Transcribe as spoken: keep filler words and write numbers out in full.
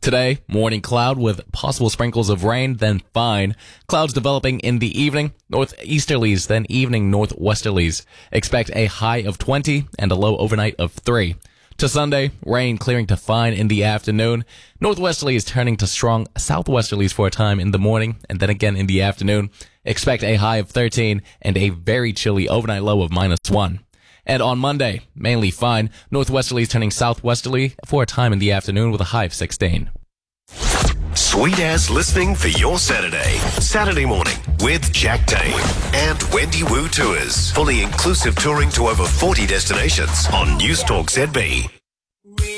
Today, morning cloud with possible sprinkles of rain, then fine. Clouds developing in the evening, northeasterlies, then evening northwesterlies. Expect a high of twenty and a low overnight of three. To Sunday, rain clearing to fine in the afternoon. Northwesterlies turning to strong southwesterlies for a time in the morning and then again in the afternoon. Expect a high of thirteen and a very chilly overnight low of minus one. And on Monday, mainly fine, northwesterlies turning southwesterly for a time in the afternoon with a high of sixteen. Sweet as listening for your Saturday. Saturday morning with Jack Dane and Wendy Wu Tours. Fully inclusive touring to over forty destinations on News Talk Z B.